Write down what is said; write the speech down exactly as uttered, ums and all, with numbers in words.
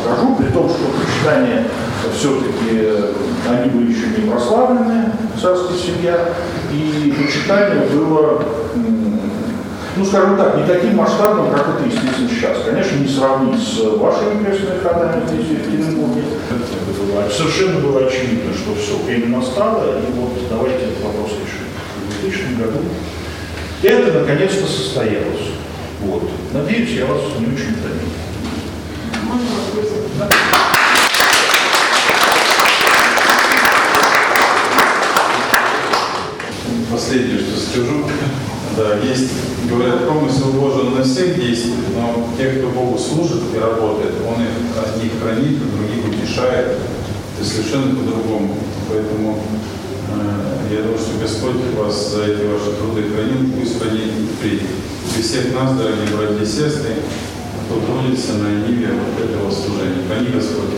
скажу, при том, что почитание все-таки они были еще не прославлены, царская семья, и почитание было, ну, скажем так, не таким масштабным, как это, естественно, сейчас. Конечно, не сравнить с вашими крестными ходами здесь, в Екатеринбурге. Совершенно было очевидно, что все, время настало, и вот давайте этот вопрос решим. В двухтысячном году это наконец-то состоялось. Вот. Надеюсь, я вас не очень томил. Можно вопросы? Да. Последнее, что скажу. Да, есть, говорят, промысел Божий на всех действует, но те, кто Богу служит и работает, Он их одних хранит, других утешает. Это совершенно по-другому. Поэтому э, я думаю, что Господь вас за эти ваши труды хранил, пусть хранит и впредь. И всех нас, дорогие братья и сестры, кто трудится на ниве вот этого служения. Храни Господь.